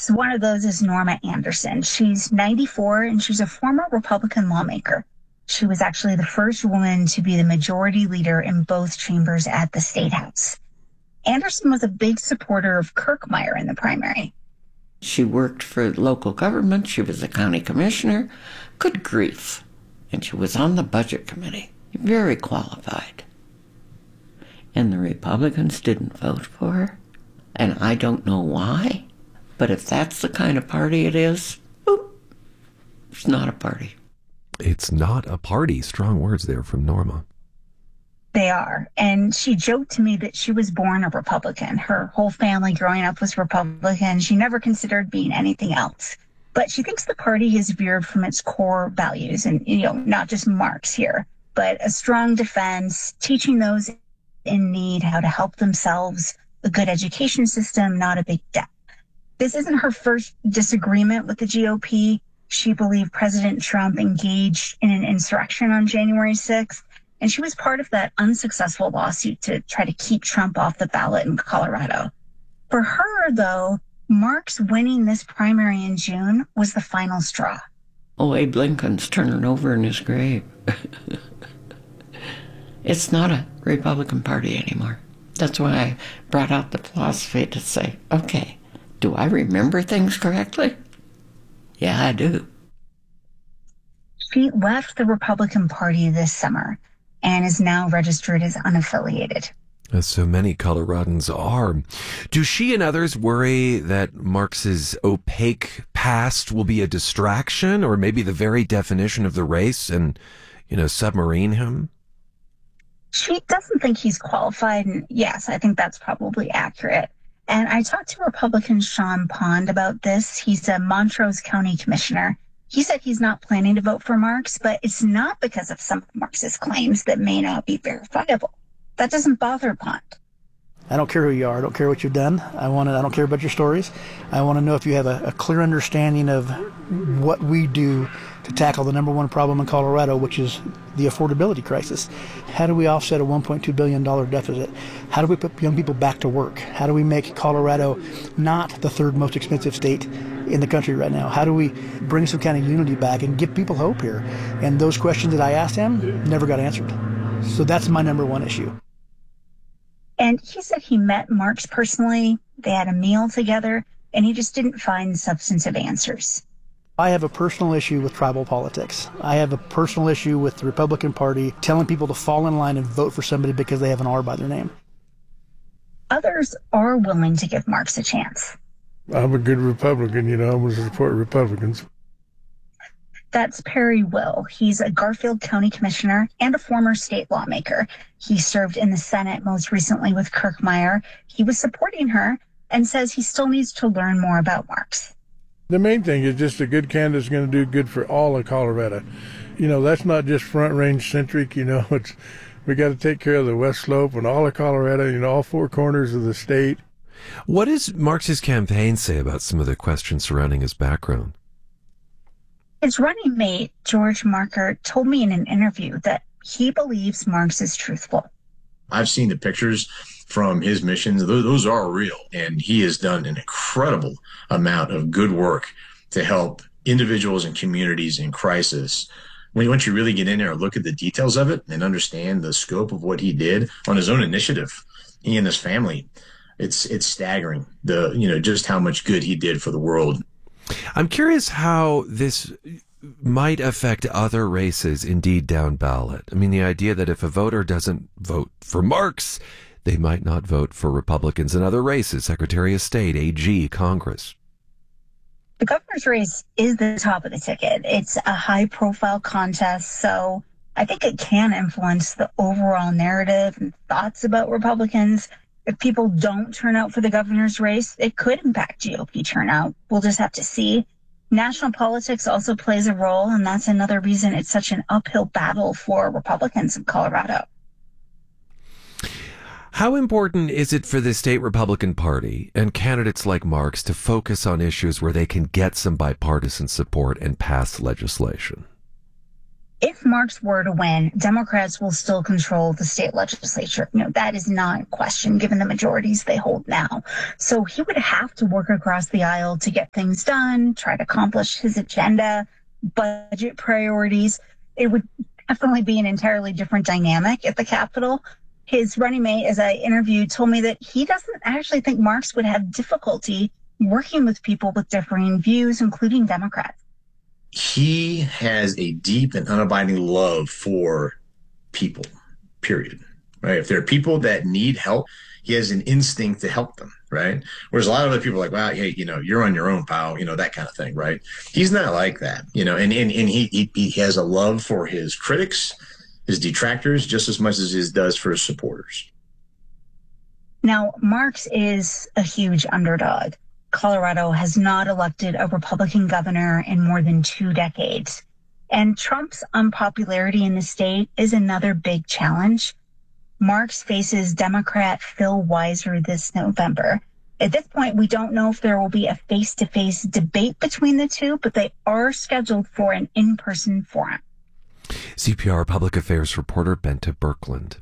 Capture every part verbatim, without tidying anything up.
Yes, one of those is Norma Anderson. She's ninety-four and she's a former Republican lawmaker. She was actually the first woman to be the majority leader in both chambers at the State House. Anderson was a big supporter of Kirkmeyer in the primary. She worked for local government. She was a county commissioner. Good grief. And she was on the budget committee. Very qualified. And the Republicans didn't vote for her. And I don't know why. But if that's the kind of party it is, oop, it's not a party. It's not a party. Strong words there from Norma. They are. And she joked to me that she was born a Republican. Her whole family growing up was Republican. She never considered being anything else. But she thinks the party has veered from its core values, and, you know, not just Marx here, but a strong defense, teaching those in need how to help themselves, a good education system, not a big debt. This isn't her first disagreement with the G O P. She believed President Trump engaged in an insurrection on January sixth, and she was part of that unsuccessful lawsuit to try to keep Trump off the ballot in Colorado. For her, though, Marx winning this primary in June was the final straw. Oh, Abe Lincoln's turning over in his grave. It's not a Republican Party anymore. That's why I brought out the philosophy to say, okay, do I remember things correctly? Yeah, I do. She left the Republican Party this summer and is now registered as unaffiliated. As so many Coloradans are. Do she and others worry that Marx's opaque past will be a distraction or maybe the very definition of the race and, you know, submarine him? She doesn't think he's qualified, and yes, I think that's probably accurate. And I talked to Republican Sean Pond about this. He's a Montrose County commissioner. He said he's not planning to vote for Marx, but it's not because of some of Marx's claims that may not be verifiable. That doesn't bother Pond. I don't care who you are. I don't care what you've done. I want to. I don't care about your stories. I want to know if you have a, a clear understanding of what we do to tackle the number one problem in Colorado, which is the affordability crisis. How do we offset a one point two billion dollars deficit? How do we put young people back to work? How do we make Colorado not the third most expensive state in the country right now? How do we bring some kind of unity back and give people hope here? And those questions that I asked him never got answered. So that's my number one issue. And he said he met Marx personally, they had a meal together, and he just didn't find substantive answers. I have a personal issue with tribal politics. I have a personal issue with the Republican Party telling people to fall in line and vote for somebody because they have an R by their name. Others are willing to give Marx a chance. I'm a good Republican, you know, I'm going to support Republicans. That's Perry Will. He's a Garfield County commissioner and a former state lawmaker. He served in the Senate most recently with Kirkmeyer. He was supporting her and says he still needs to learn more about Marx. The main thing is just a good candidate's going to do good for all of Colorado. You know, that's not just Front Range centric, you know, it's we got to take care of the West Slope and all of Colorado, you know, all four corners of the state. What does Marx's campaign say about some of the questions surrounding his background? His running mate, George Marker, told me in an interview that he believes Marx is truthful. I've seen the pictures from his missions. Those, those are real. And he has done an incredible amount of good work to help individuals and communities in crisis. When once you really get in there and look at the details of it and understand the scope of what he did on his own initiative, he and his family, it's it's staggering, the you know, just how much good he did for the world. I'm curious how this might affect other races, indeed down ballot. I mean, the idea that if a voter doesn't vote for Marx, they might not vote for Republicans in other races, Secretary of State, A G, Congress. The governor's race is the top of the ticket. It's a high-profile contest, so I think it can influence the overall narrative and thoughts about Republicans. If people don't turn out for the governor's race, it could impact G O P turnout. We'll just have to see. National politics also plays a role, and that's another reason it's such an uphill battle for Republicans in Colorado. How important is it for the state Republican Party and candidates like Marx to focus on issues where they can get some bipartisan support and pass legislation? If Marks were to win, Democrats will still control the state legislature. You know, that is not in question given the majorities they hold now. So he would have to work across the aisle to get things done, try to accomplish his agenda, budget priorities. It would definitely be an entirely different dynamic at the Capitol. His running mate, as I interviewed, told me that he doesn't actually think Marks would have difficulty working with people with differing views, including Democrats. He has a deep and unabiding love for people, period. Right? If there are people that need help, he has an instinct to help them, right? Whereas a lot of other people are like, well, hey, you know, you're on your own, pal, you know, that kind of thing, right? He's not like that, you know, and, and, and he, he, he has a love for his critics, his detractors, just as much as he does for his supporters. Now, Marks is a huge underdog. Colorado has not elected a Republican governor in more than two decades. And Trump's unpopularity in the state is another big challenge. Marks faces Democrat Phil Weiser this November. At this point, we don't know if there will be a face-to-face debate between the two, but they are scheduled for an in-person forum. C P R Public Affairs reporter Bente Birkeland.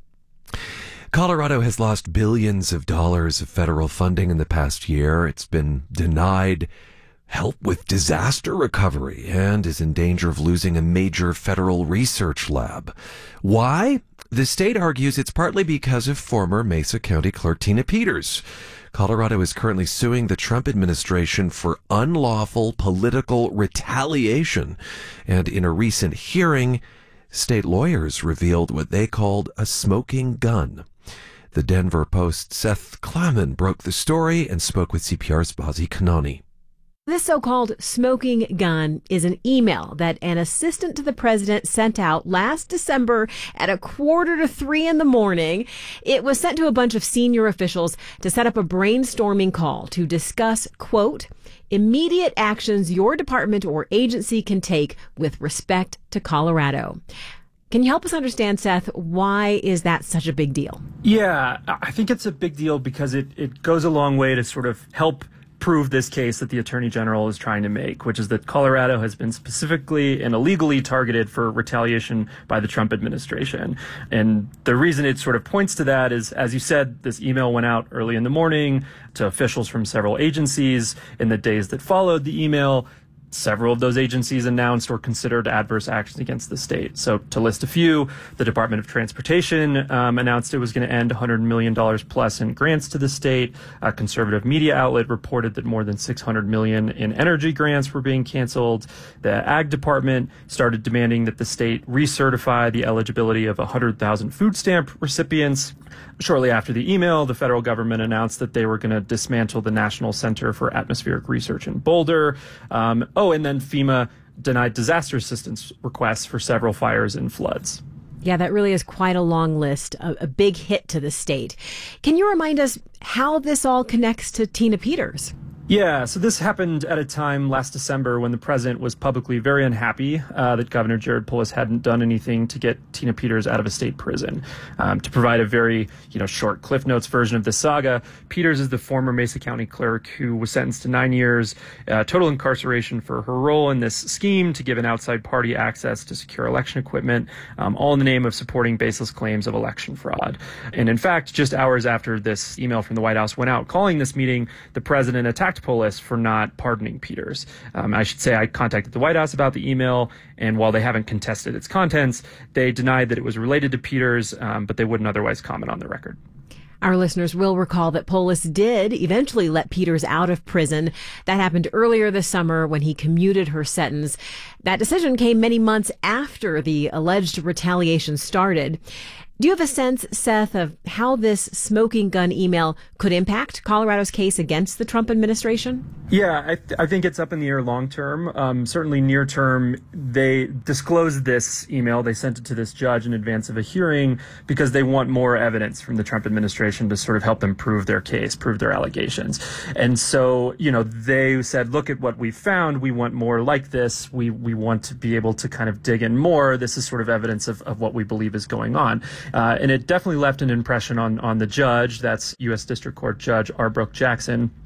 Colorado has lost billions of dollars of federal funding in the past year. It's been denied help with disaster recovery and is in danger of losing a major federal research lab. Why? The state argues it's partly because of former Mesa County Clerk Tina Peters. Colorado is currently suing the Trump administration for unlawful political retaliation. And in a recent hearing, state lawyers revealed what they called a smoking gun. The Denver Post's Seth Klayman broke the story and spoke with C P R's Bazi Kanani. This so-called smoking gun is an email that an assistant to the president sent out last December at a quarter to three in the morning. It was sent to a bunch of senior officials to set up a brainstorming call to discuss, quote, immediate actions your department or agency can take with respect to Colorado. Can you help us understand, Seth, why is that such a big deal? Yeah, I think it's a big deal because it, it goes a long way to sort of help prove this case that the Attorney General is trying to make, which is that Colorado has been specifically and illegally targeted for retaliation by the Trump administration. And the reason it sort of points to that is, as you said, this email went out early in the morning to officials from several agencies. In the days that followed the email, several of those agencies announced or considered adverse actions against the state. So to list a few, the Department of Transportation um, announced it was going to end one hundred million dollars plus in grants to the state. A conservative media outlet reported that more than six hundred million dollars in energy grants were being canceled. The Ag Department started demanding that the state recertify the eligibility of one hundred thousand food stamp recipients. Shortly after the email, the federal government announced that they were going to dismantle the National Center for Atmospheric Research in Boulder. Um, oh, and then FEMA denied disaster assistance requests for several fires and floods. Yeah, that really is quite a long list, a, a big hit to the state. Can you remind us how this all connects to Tina Peters? Yeah, so this happened at a time last December when the president was publicly very unhappy uh, that Governor Jared Polis hadn't done anything to get Tina Peters out of a state prison. Um, to provide a very, you know, short Cliff Notes version of this saga, Peters is the former Mesa County clerk who was sentenced to nine years uh, total incarceration for her role in this scheme to give an outside party access to secure election equipment, um, all in the name of supporting baseless claims of election fraud. And in fact, just hours after this email from the White House went out calling this meeting, the president attacked Polis for not pardoning Peters. Um, I should say I contacted the White House about the email, and while they haven't contested its contents, they denied that it was related to Peters, um, but they wouldn't otherwise comment on the record. Our listeners will recall that Polis did eventually let Peters out of prison. That happened earlier this summer when he commuted her sentence. That decision came many months after the alleged retaliation started. Do you have a sense, Seth, of how this smoking gun email could impact Colorado's case against the Trump administration? Yeah, I, th- I think it's up in the air long term. Um, certainly near term, they disclosed this email. They sent it to this judge in advance of a hearing because they want more evidence from the Trump administration to sort of help them prove their case, prove their allegations. And so, you know, they said, look at what we found. We want more like this. We we want to be able to kind of dig in more. This is sort of evidence of, of what we believe is going on. Uh, and it definitely left an impression on, on the judge. That's U S District Court Judge R. Brooke Jackson.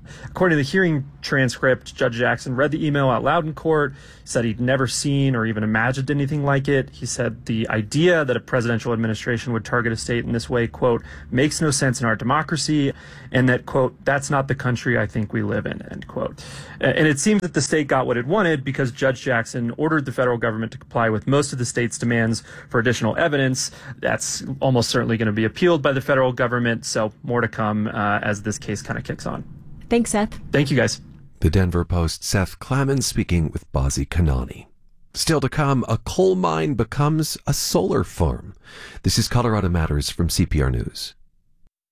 According to the hearing transcript, Judge Jackson read the email out loud in court, said he'd never seen or even imagined anything like it. He said the idea that a presidential administration would target a state in this way, quote, makes no sense in our democracy, and that, quote, that's not the country I think we live in, end quote. And it seems that the state got what it wanted because Judge Jackson ordered the federal government to comply with most of the state's demands for additional evidence. That's almost certainly going to be appealed by the federal government, so more to come uh, as this case kind of kicks on. Thanks, Seth. Thank you, guys. The Denver Post's Seth Klamman speaking with Bazi Kanani. Still to come, a coal mine becomes a solar farm. This is Colorado Matters from C P R News.